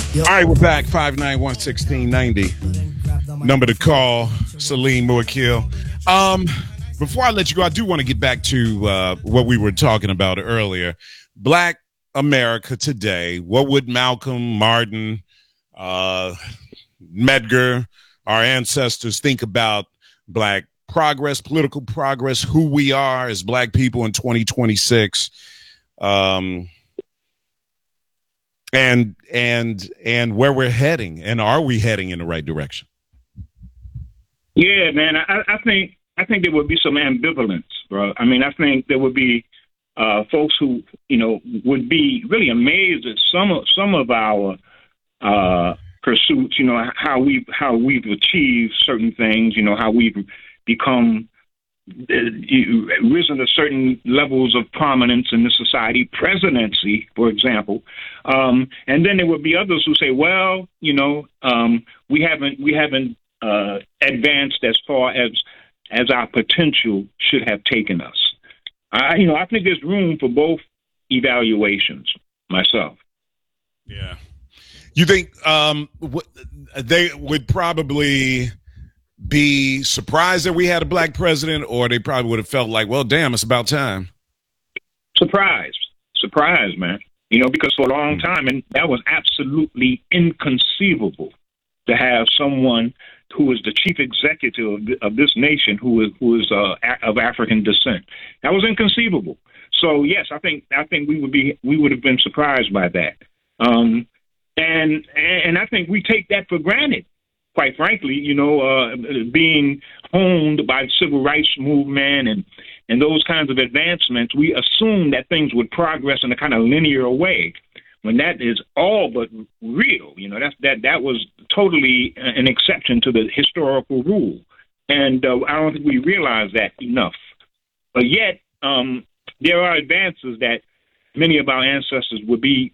All right, we're back. 591-1690. Number to call, Salim Muakil. Before I let you go, I do want to get back to what we were talking about earlier. Black America today. What would Malcolm, Martin, Medgar, our ancestors think about black progress, political progress, who we are as black people in 2026? And where we're heading, and are we heading in the right direction? Yeah, man. I think there would be some ambivalence, bro. I mean, I think there would be folks who would be really amazed at some of our pursuits. How we've achieved certain things. How we've become risen to certain levels of prominence in the society, presidency, for example. And then there would be others who say, well, we haven't advanced as far as our potential should have taken us. I think there's room for both evaluations myself. Yeah. You think they would probably be surprised that we had a black president, or they probably would have felt like, well, damn, it's about time? Surprised, man. Because for a long time, and that was absolutely inconceivable to have someone who is the chief executive of this nation who is of African descent. That was inconceivable. So yes, I think we would have been surprised by that. And I think we take that for granted. Quite frankly, being honed by the civil rights movement and those kinds of advancements, we assume that things would progress in a kind of linear way, when that is all but real. That was totally an exception to the historical rule, and I don't think we realize that enough. But yet, there are advances that many of our ancestors would be